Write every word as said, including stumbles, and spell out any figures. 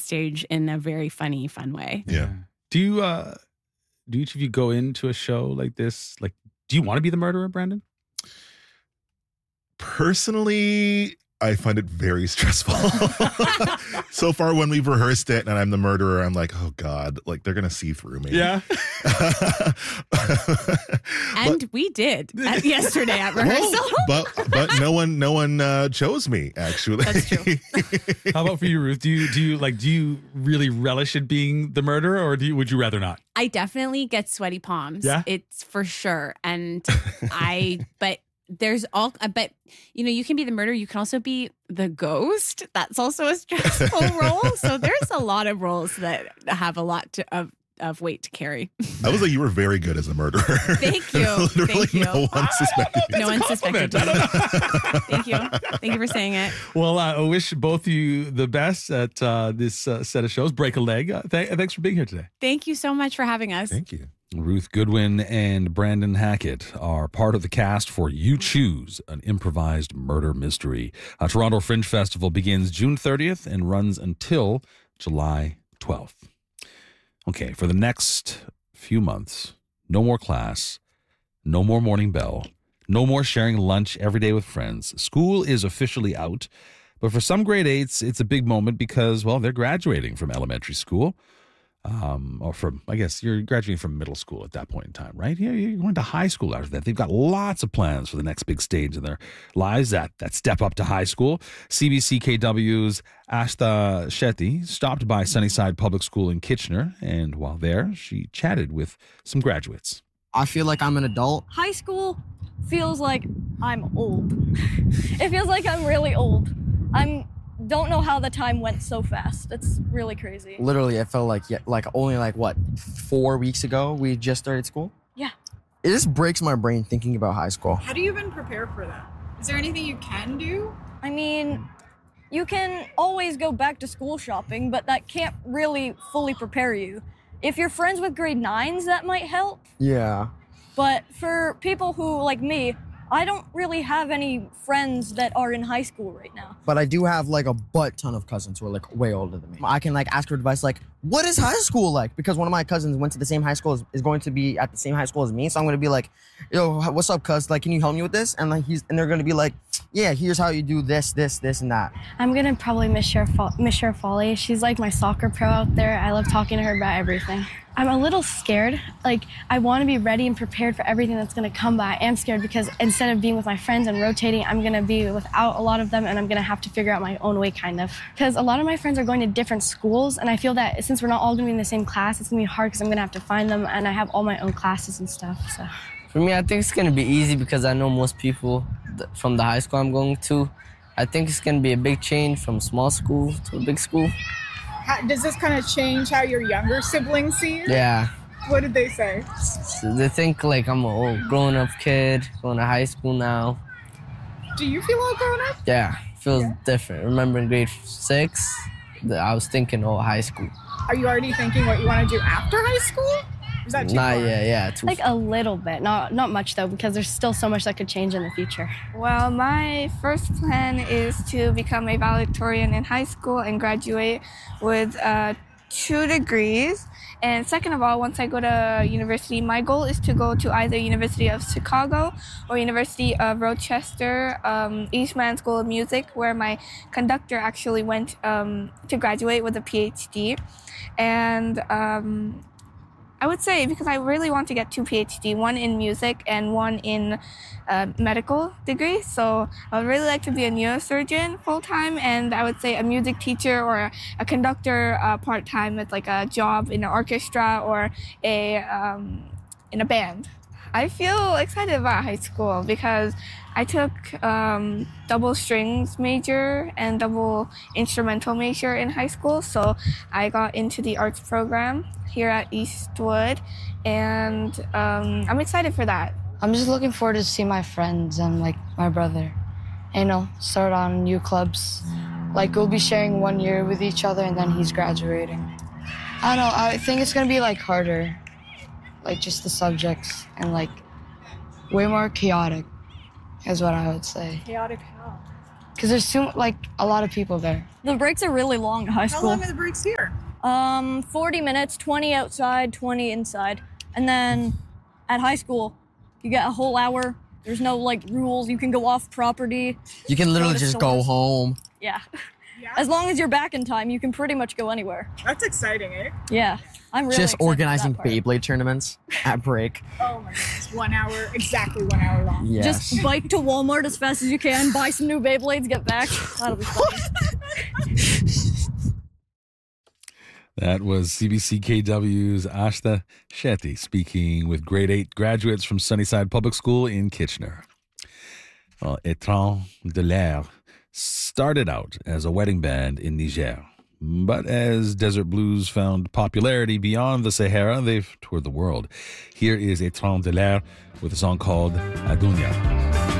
stage in a very funny, fun way. Yeah. Do you, uh, do each of you go into a show like this? Like, do you want to be the murderer, Brandon? Personally, I find it very stressful. So far, when we've rehearsed it and I'm the murderer, I'm like, oh God, like they're gonna see through me. Yeah. And but, we did at, yesterday at rehearsal. But but no one no one uh, chose me, actually. That's true. How about for you, Ruth? Do you do you like do you really relish it being the murderer, or do you would you rather not? I definitely get sweaty palms. Yeah, it's for sure. And I but. There's all, but you know, you can be the murderer. You can also be the ghost. That's also a stressful role. So there's a lot of roles that have a lot to, of of weight to carry. I was like, you were very good as a murderer. Thank you. Literally, Thank you. no one suspected you. No one suspected you. Thank you. Thank you for saying it. Well, uh, I wish both of you the best at uh, this uh, set of shows. Break a leg. Uh, th- thanks for being here today. Thank you so much for having us. Thank you. Ruth Goodwin and Brandon Hackett are part of the cast for You Choose, an improvised murder mystery. A Toronto Fringe Festival begins June thirtieth and runs until July twelfth. Okay, for the next few months, no more class, no more morning bell, no more sharing lunch every day with friends. School is officially out, but for some grade eights, it's a big moment because, well, they're graduating from elementary school. Um, or from, I guess you're graduating from middle school at that point in time, right? Yeah, you're going to high school after that. They've got lots of plans for the next big stage in their lives, that that step up to high school. C B C K W's Ashta Shetty stopped by Sunnyside Public School in Kitchener, and while there, she chatted with some graduates. I feel like I'm an adult. High school feels like I'm old. It feels like I'm really old. I'm don't know how the time went so fast. It's really crazy. Literally, I felt like yeah, like only like what four weeks ago we just started school. Yeah. It just breaks my brain thinking about high school. How do you even prepare for that? Is there anything you can do? I mean, you can always go back to school shopping, but that can't really fully prepare you. If you're friends with grade nines, that might help. Yeah. But for people who, like me, I don't really have any friends that are in high school right now. But I do have like a butt ton of cousins who are like way older than me. I can like ask her advice like, what is high school like? Because one of my cousins went to the same high school, as, is going to be at the same high school as me. So I'm going to be like, yo, what's up, cuz? Like, can you help me with this? And like he's and they're going to be like, yeah, here's how you do this, this, this, and that. I'm going to probably miss Miss Foley. She's like my soccer pro out there. I love talking to her about everything. I'm a little scared. Like, I want to be ready and prepared for everything that's going to come, but I am scared because instead of being with my friends and rotating, I'm going to be without a lot of them, and I'm going to have to figure out my own way, kind of. Because a lot of my friends are going to different schools, and I feel that since we're not all going to be in the same class, it's going to be hard because I'm going to have to find them, and I have all my own classes and stuff, so. For me, I think it's going to be easy because I know most people from the high school I'm going to. I think it's going to be a big change from small school to a big school. How, does this kind of change how your younger siblings see you? Yeah. What did they say? So they think like I'm a old grown-up kid going to high school now. Do you feel all grown up? Yeah, feels yeah. different. Remember in grade six, I was thinking, oh, high school. Are you already thinking what you want to do after high school? Is that too Not far? yet, yeah. Too like far. a little bit, not not much though, because there's still so much that could change in the future. Well, my first plan is to become a valedictorian in high school and graduate with uh, two degrees. And second of all, once I go to university, my goal is to go to either University of Chicago or University of Rochester, um, Eastman School of Music, where my conductor actually went um, to graduate with a P H D. And um, I would say, because I really want to get two P H D, one in music and one in uh, medical degree. So I would really like to be a neurosurgeon full-time, and I would say a music teacher or a, a conductor uh, part-time with like a job in an orchestra or a um, in a band. I feel excited about high school because I took um, double strings major and double instrumental major in high school. So I got into the arts program here at Eastwood, and um, I'm excited for that. I'm just looking forward to see my friends and like my brother, and, you know, start on new clubs. Like we'll be sharing one year with each other, and then he's graduating. I don't know, I think it's gonna be like harder, like just the subjects, and like way more chaotic is what I would say. Chaotic how? Because there's too like a lot of people there. The breaks are really long at high How school. long are the breaks here? Um, forty minutes, twenty outside, twenty inside. And then at high school, you get a whole hour. There's no like rules. You can go off property. You can literally to just go stores. home. Yeah. Yeah. As long as you're back in time, you can pretty much go anywhere. That's exciting, eh? Yeah. I'm really Just excited for organizing that part. Beyblade tournaments at break. Oh my goodness. One hour, exactly one hour long. Yes. Just bike to Walmart as fast as you can, buy some new Beyblades, get back. That'll be fun. That was C B C K W's Ashta Shetty speaking with grade eight graduates from Sunnyside Public School in Kitchener. Well, Étrange de l'Air started out as a wedding band in Niger, but as Desert Blues found popularity beyond the Sahara, they've toured the world. Here is Étrange de l'Air with a song called Adunia.